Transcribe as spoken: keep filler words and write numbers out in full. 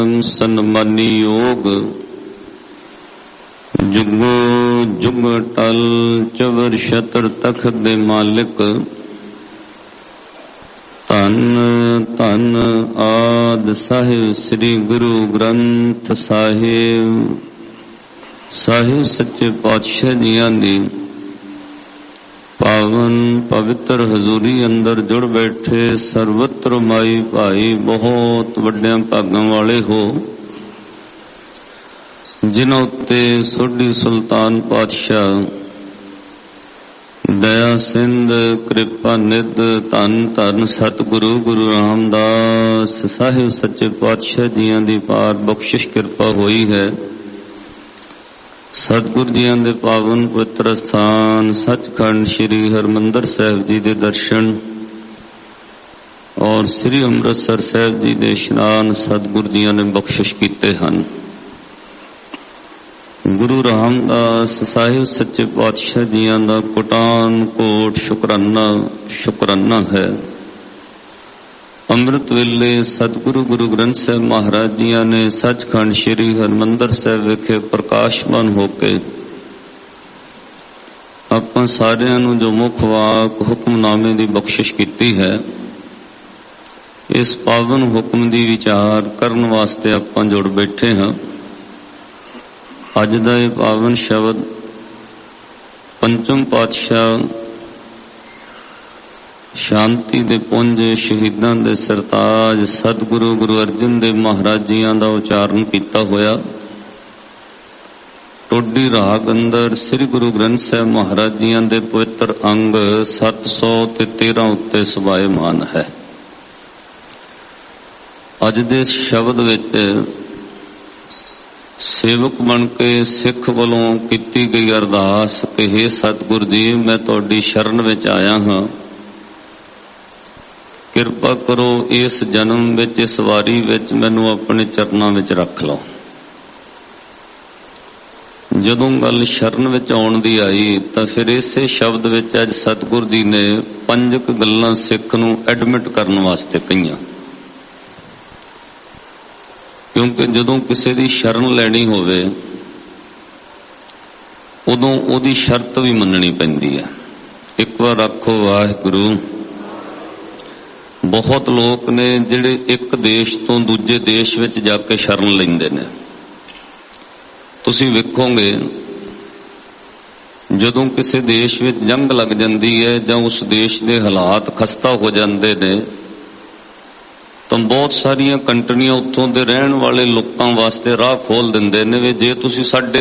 ਸਨਮਾਨੀ ਯੋਗ ਜੁਗੋ ਜੁਗ ਟਲ ਚਵਰ ਛਤਰ ਤਖਤ ਦੇ ਮਾਲਿਕ ਧੰਨ ਧੰਨ ਆਦਿ ਸਾਹਿਬ ਸ੍ਰੀ ਗੁਰੂ ਗ੍ਰੰਥ ਸਾਹਿਬ ਸਾਹਿਬ ਸੱਚੇ ਪਾਤਸ਼ਾਹ ਜੀਆਂ ਦੀ ਪਾਵਨ ਪਵਿੱਤਰ ਹਜ਼ੂਰੀ ਅੰਦਰ ਜੁੜ ਬੈਠੇ ਸਰਵਤਰ ਮਾਈ ਭਾਈ ਬਹੁਤ ਵੱਡਿਆਂ ਭਾਗਾਂ ਵਾਲੇ ਹੋ, ਜਿਨ੍ਹਾਂ ਉੱਤੇ ਸੋਢੀ ਸੁਲਤਾਨ ਪਾਤਸ਼ਾਹ ਦਇਆ ਸਿੰਧ ਕਿਰਪਾ ਨਿਧ ਧੰਨ ਧੰਨ ਸਤਿਗੁਰੂ ਗੁਰੂ ਰਾਮਦਾਸ ਸਾਹਿਬ ਸੱਚੇ ਪਾਤਸ਼ਾਹ ਜੀਆਂ ਦੀ ਪਾਰ ਬਖਸ਼ਿਸ਼ ਕਿਰਪਾ ਹੋਈ ਹੈ। ਸਤਿਗੁਰੂ ਜੀਆਂ ਦੇ ਪਾਵਨ ਪਵਿੱਤਰ ਸਥਾਨ ਸੱਚਖੰਡ ਸ੍ਰੀ ਹਰਿਮੰਦਰ ਸਾਹਿਬ ਜੀ ਦੇ ਦਰਸ਼ਨ ਔਰ ਸ੍ਰੀ ਅੰਮ੍ਰਿਤਸਰ ਸਾਹਿਬ ਜੀ ਦੇ ਇਸ਼ਨਾਨ ਸਤਿਗੁਰੂ ਜੀਆਂ ਨੇ ਬਖਸ਼ਿਸ਼ ਕੀਤੇ ਹਨ। ਗੁਰੂ ਰਾਮਦਾਸ ਸਾਹਿਬ ਸੱਚੇ ਪਾਤਸ਼ਾਹ ਜੀਆਂ ਦਾ ਕੋਟਾਨ ਕੋਟ ਸ਼ੁਕਰਾਨਾ ਸ਼ੁਕਰਾਨਾ ਹੈ। ਅੰਮ੍ਰਿਤ ਵੇਲੇ ਸਤਿਗੁਰੂ ਗੁਰੂ ਗ੍ਰੰਥ ਸਾਹਿਬ ਮਹਾਰਾਜ ਜੀਆਂ ਨੇ ਸੱਚਖੰਡ ਸ੍ਰੀ ਹਰਿਮੰਦਰ ਸਾਹਿਬ ਵਿਖੇ ਪ੍ਰਕਾਸ਼ਮਾਨ ਹੋ ਕੇ ਆਪਾਂ ਸਾਰਿਆਂ ਨੂੰ ਜੋ ਮੁੱਖ ਵਾਕ ਹੁਕਮਨਾਮੇ ਦੀ ਬਖਸ਼ਿਸ਼ ਕੀਤੀ ਹੈ, ਇਸ ਪਾਵਨ ਹੁਕਮ ਦੀ ਵਿਚਾਰ ਕਰਨ ਵਾਸਤੇ ਆਪਾਂ ਜੁੜ ਬੈਠੇ ਹਾਂ। ਅੱਜ ਦਾ ਇਹ ਪਾਵਨ ਸ਼ਬਦ ਪੰਚਮ ਪਾਤਸ਼ਾਹ ਸ਼ਾਂਤੀ ਦੇ ਪੁੰਜ ਸ਼ਹੀਦਾਂ ਦੇ ਸਰਤਾਜ ਸਤਿਗੁਰੂ ਗੁਰੂ ਅਰਜਨ ਦੇਵ ਮਹਾਰਾਜ ਜੀਆਂ ਦਾ ਉਚਾਰਨ ਕੀਤਾ ਹੋਇਆ ਟੋਡੀ ਰਾਗ ਅੰਦਰ ਸ੍ਰੀ ਗੁਰੂ ਗ੍ਰੰਥ ਸਾਹਿਬ ਮਹਾਰਾਜ ਜੀਆਂ ਦੇ ਪਵਿੱਤਰ ਅੰਗ ਸੱਤ ਸੌ ਤੇ ਤੇਰਾਂ ਉੱਤੇ ਸੁਭਾਇਮਾਨ ਹੈ। ਅੱਜ ਦੇ ਸ਼ਬਦ ਵਿੱਚ ਸੇਵਕ ਬਣ ਕੇ ਸਿੱਖ ਵੱਲੋਂ ਕੀਤੀ ਗਈ ਅਰਦਾਸ ਕਿ ਹੇ ਸਤਿਗੁਰੂ ਜੀ, ਮੈਂ ਤੁਹਾਡੀ ਸ਼ਰਨ ਵਿੱਚ ਆਇਆ ਹਾਂ, ਕਿਰਪਾ ਕਰੋ ਇਸ ਜਨਮ ਵਿੱਚ ਇਸ ਵਾਰੀ ਵਿੱਚ ਮੈਨੂੰ ਆਪਣੇ ਚਰਨਾਂ ਵਿੱਚ ਰੱਖ ਲਓ। ਜਦੋਂ ਗੱਲ ਸ਼ਰਨ ਵਿੱਚ ਆਉਣ ਦੀ ਆਈ ਤਾਂ ਫਿਰ ਇਸੇ ਸ਼ਬਦ ਵਿੱਚ ਅੱਜ ਸਤਿਗੁਰੂ ਜੀ ਨੇ ਪੰਜ ਕੁ ਗੱਲਾਂ ਸਿੱਖ ਨੂੰ ਐਡਮਿਟ ਕਰਨ ਵਾਸਤੇ ਕਹੀਆਂ, ਕਿਉਂਕਿ ਜਦੋਂ ਕਿਸੇ ਦੀ ਸ਼ਰਨ ਲੈਣੀ ਹੋਵੇ ਉਦੋਂ ਉਹਦੀ ਸ਼ਰਤ ਵੀ ਮੰਨਣੀ ਪੈਂਦੀ ਹੈ। ਇੱਕ ਵਾਰ ਆਖੋ ਵਾਹਿਗੁਰੂ। ਬਹੁਤ ਲੋਕ ਨੇ ਜਿਹੜੇ ਇੱਕ ਦੇਸ਼ ਤੋਂ ਦੂਜੇ ਦੇਸ਼ ਵਿੱਚ ਜਾ ਕੇ ਸ਼ਰਨ ਲੈਂਦੇ ਨੇ। ਤੁਸੀਂ ਵੇਖੋਗੇ ਜਦੋਂ ਕਿਸੇ ਦੇਸ਼ ਵਿੱਚ ਜੰਗ ਲੱਗ ਜਾਂਦੀ ਹੈ ਜਾਂ ਉਸ ਦੇਸ਼ ਦੇ ਹਾਲਾਤ ਖਸਤਾ ਹੋ ਜਾਂਦੇ ਨੇ ਤਾਂ ਬਹੁਤ ਸਾਰੀਆਂ ਕੰਟਰੀਆਂ ਉੱਥੋਂ ਦੇ ਰਹਿਣ ਵਾਲੇ ਲੋਕਾਂ ਵਾਸਤੇ ਰਾਹ ਖੋਲ ਦਿੰਦੇ ਨੇ ਵੀ ਜੇ ਤੁਸੀਂ ਸਾਡੇ